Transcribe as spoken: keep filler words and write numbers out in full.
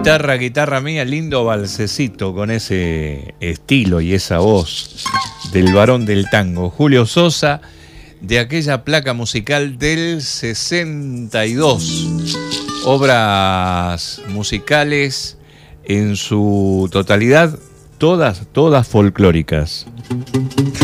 Guitarra, guitarra mía, lindo balsecito con ese estilo y esa voz del varón del tango, Julio Sosa, de aquella placa musical del sesenta y dos. Obras musicales en su totalidad, todas, todas folclóricas.